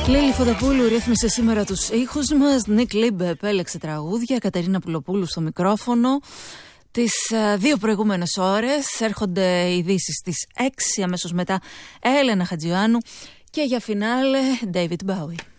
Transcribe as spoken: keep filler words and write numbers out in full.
Λίλη Φωτοπούλου ρύθμισε σήμερα τους ήχους μας. Νίκ Λίμπ επέλεξε τραγούδια. Κατερίνα Πουλοπούλου στο μικρόφωνο. Τις uh, δύο προηγούμενες ώρες έρχονται ειδήσεις στις έξι, αμέσως μετά Έλενα Χατζιωάννου και για φινάλε David Bowie.